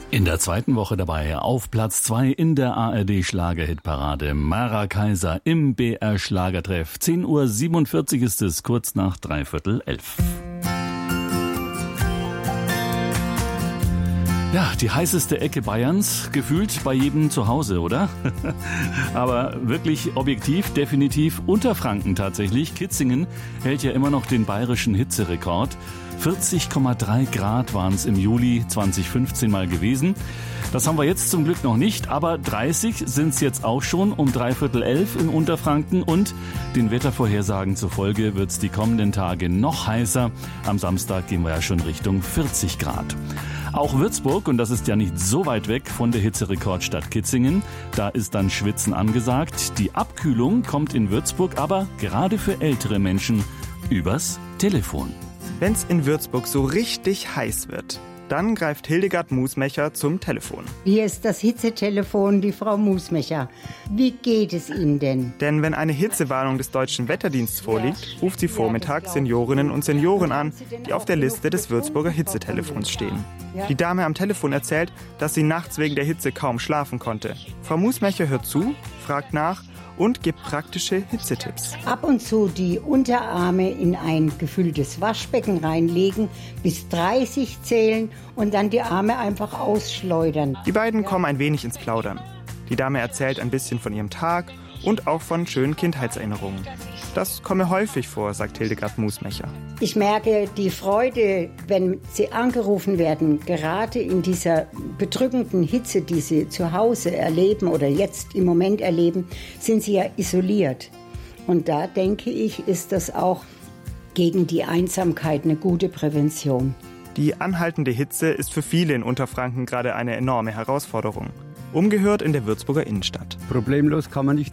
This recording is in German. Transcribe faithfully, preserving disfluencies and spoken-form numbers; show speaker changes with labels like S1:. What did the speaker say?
S1: In der zweiten Woche dabei auf Platz zwei in der A R D-Schlager-Hitparade Mara Kaiser im B R-Schlagertreff. zehn Uhr siebenundvierzig ist es, kurz nach dreiviertel elf. Ja, die heißeste Ecke Bayerns, gefühlt bei jedem zu Hause, oder? Aber wirklich objektiv, definitiv Unterfranken tatsächlich. Kitzingen hält ja immer noch den bayerischen Hitzerekord. vierzig Komma drei Grad waren es im Juli zweitausendfünfzehn mal gewesen. Das haben wir jetzt zum Glück noch nicht, aber dreißig sind es jetzt auch schon um dreiviertel elf in Unterfranken und den Wettervorhersagen zufolge wird es die kommenden Tage noch heißer. Am Samstag gehen wir ja schon Richtung vierzig Grad. Auch Würzburg, und das ist ja nicht so weit weg von der Hitzerekordstadt Kitzingen, da ist dann Schwitzen angesagt. Die Abkühlung kommt in Würzburg aber gerade für ältere Menschen übers Telefon.
S2: Wenn's in Würzburg so richtig heiß wird, dann greift Hildegard Musmecher zum Telefon.
S3: Hier ist das Hitzetelefon, die Frau Musmecher. Wie geht es Ihnen denn?
S2: Denn wenn eine Hitzewarnung des Deutschen Wetterdienstes vorliegt, ruft sie vormittags Seniorinnen und Senioren an, die auf der Liste des Würzburger Hitzetelefons stehen. Die Dame am Telefon erzählt, dass sie nachts wegen der Hitze kaum schlafen konnte. Frau Musmecher hört zu, fragt nach und gibt praktische Hitzetipps.
S3: Ab und zu die Unterarme in ein gefülltes Waschbecken reinlegen, bis dreißig zählen und dann die Arme einfach ausschleudern.
S2: Die beiden kommen ein wenig ins Plaudern. Die Dame erzählt ein bisschen von ihrem Tag und auch von schönen Kindheitserinnerungen. Das komme häufig vor, sagt Hildegard Musmecher.
S3: Ich merke die Freude, wenn sie angerufen werden, gerade in dieser bedrückenden Hitze, die sie zu Hause erleben oder jetzt im Moment erleben, sind sie ja isoliert. Und da denke ich, ist das auch gegen die Einsamkeit eine gute Prävention.
S2: Die anhaltende Hitze ist für viele in Unterfranken gerade eine enorme Herausforderung. Umgehört in der Würzburger Innenstadt.
S4: Problemlos kann man nicht